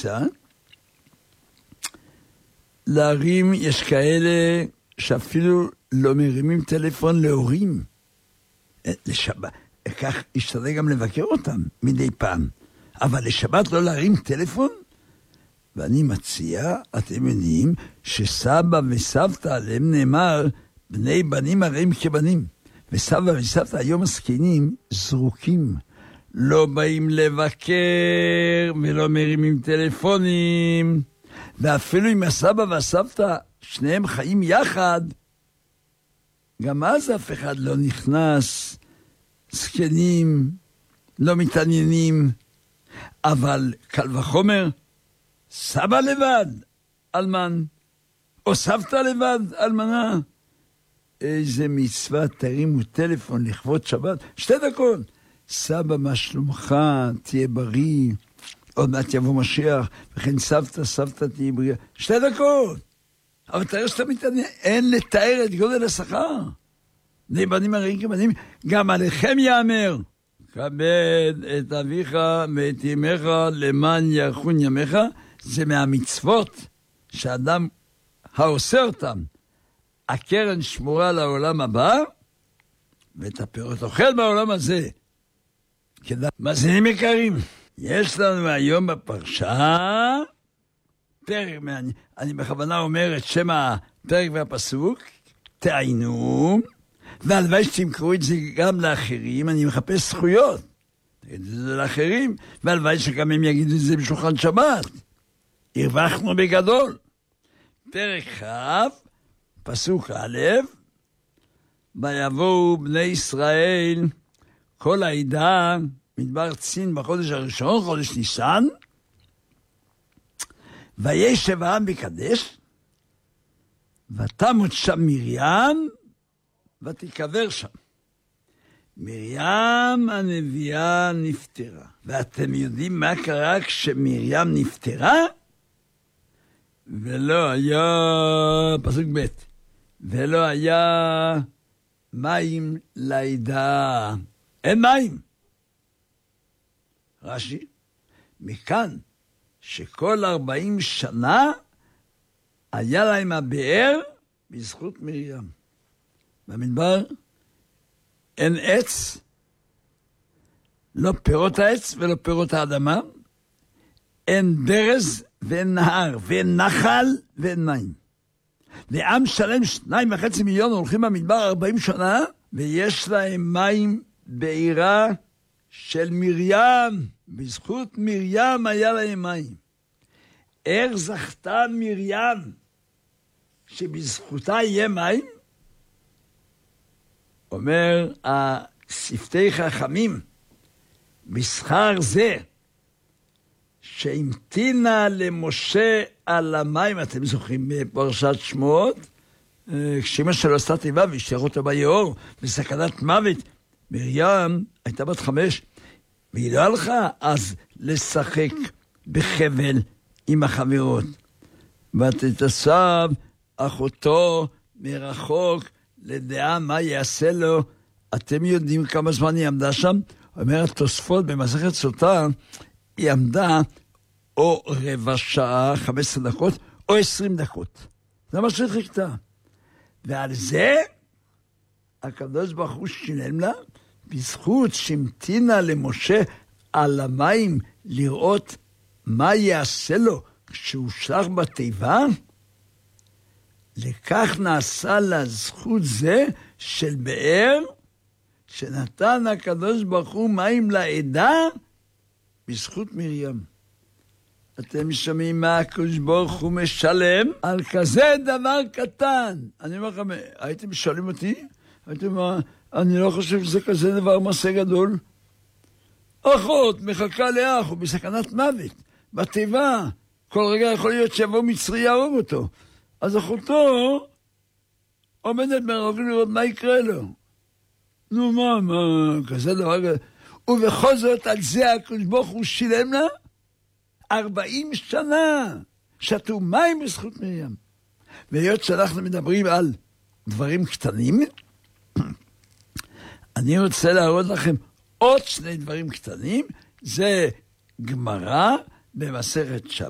באמצע, להרים, יש כאלה שאפילו לא מרימים טלפון להורים. לשבת, כך ישתדל גם לבקר אותם מדי פעם. אבל לשבת לא להרים טלפון? ואני מציע, אתם יודעים, שסבא וסבתא עליהם נאמר, בני בנים הרעים כבנים. וסבא וסבתא היום הזקנים זרוקים. לא באים לבקר ולא מרימים טלפונים. ואפילו אם הסבא והסבתא שניהם חיים יחד, גם אז אף אחד לא נכנס, זקנים, לא מתעניינים. אבל קל וחומר, סבא לבד, אלמן, או סבתא לבד, אלמנה. איזה מצווה, תרימו טלפון לכבוד שבת, 2 דקות. סבא, מה שלומך? תהיה בריא. עוד מעט יבוא משיח, וכן סבתא, סבתא תהיה בריאה. 2 דקות. אבל תראה שאתה מתעניין, אין לתאר את גודל השכר. בני בנים הרעים כבנים, גם עליכם יאמר, כבד את אביך ואת אמך למען יאריכון ימיך. זה מהמצוות שאדם העושה אותם. הקרן שמורה לעולם הבא, ואת הפירות אוכל בעולם הזה. מאזינים יקרים, יש לנו היום בפרשה פרק, אני בכוונה אומר את שם הפרק והפסוק, תעיינו, והלוואי שתמכרו את זה גם לאחרים. אני מחפש זכויות, תגידו את זה לאחרים, והלוואי שגם הם יגידו את זה בשולחן שבת. הרווחנו בגדול. פרק כ', פסוק א', ויבואו בני ישראל, כל העדה, מדבר צין בחודש הראשון, חודש ניסן, וישב העם בקדש, ותמות שם מרים, ותיקבר שם. מרים הנביאה נפטרה. ואתם יודעים מה קרה כשמרים נפטרה? ולא היה, פסוק ב', ולא היה מים לעדה. אין מים. רש"י, מכאן שכל 40 שנה היה להם הבאר בזכות מרים. במדבר אין עץ, לא פירות העץ ולא פירות האדמה, אין ברז ואין נהר ואין נחל ואין מים. ועם שלם 2.5 מיליון הולכים במדבר 40 שנה, ויש להם מים בעירה של מרים. בזכות מרים היה להם מים. איך זכתה מרים שבזכותה יהיה מים? אומר השפתי חכמים, בשכר זה שהמתינה למשה על המים, אתם זוכרים בפרשת שמות, כשאמא שלו עשתה תיבה והשתיח אותה ביאור בסכנת מוות, מרים הייתה בת 5, והיא לא הלכה אז לשחק בחבל עם החברות. ותתסב אחותו מרחוק לדעה מה יעשה לו. אתם יודעים כמה זמן היא עמדה שם? אומרת תוספות במסכת סוטה, היא עמדה או רבע שעה, 15 דקות, או 20 דקות. זה מה שחיכתה. ועל זה הקדוש ברוך הוא שילם לה, בזכות שהמתינה למשה על המים לראות מה יעשה לו כשהוא שלח בתיבה, לכך נעשה לה זכות זה של באר, שנתן הקדוש ברוך הוא מים לעדה בזכות מרים. אתם שומעים מה הקדוש ברוך הוא משלם על כזה דבר קטן. אני אומר לכם, הייתם שואלים אותי, הייתם אומר, אני לא חושב שזה כזה דבר מעשה גדול. אחות מחכה לאח, הוא בסכנת מוות, בתיבה, כל רגע יכול להיות שיבוא מצרי יהרוג אותו. אז אחותו עומדת מרחוק לראות מה יקרה לו. נו מה, כזה דבר גדול. ובכל זאת על זה הקדוש ברוך הוא שילם לה 40 שנה שתו מים בזכות מרים. והיות שאנחנו מדברים על דברים קטנים, אני רוצה להראות לכם עוד 2 דברים קטנים. זה גמרא במסכת שבת.